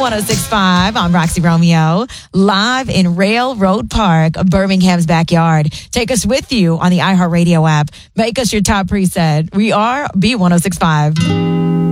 B1065. I'm Roxy Romeo, live in Railroad Park, Birmingham's backyard. Take us with you on the iHeartRadio app. Make us your top preset. We are B1065.